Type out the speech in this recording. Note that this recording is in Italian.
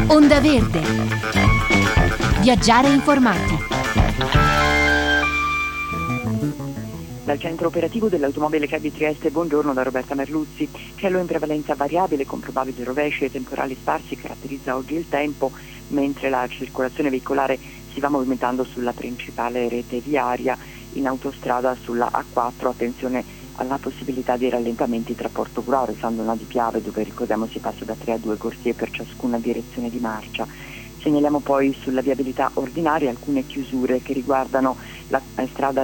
Onda Verde. Viaggiare informati. Dal centro operativo dell'automobile CAI di Trieste, buongiorno da Roberta Merluzzi. Cielo in prevalenza variabile con probabili rovesci e temporali sparsi caratterizza oggi il tempo, mentre la circolazione veicolare si va movimentando sulla principale rete viaria. In autostrada sulla A4 attenzione alla possibilità di rallentamenti tra Porto Gruaro e San Donà di Piave, dove ricordiamo si passa da 3 a 2 corsie per ciascuna direzione di marcia. Segnaliamo poi sulla viabilità ordinaria alcune chiusure che riguardano la strada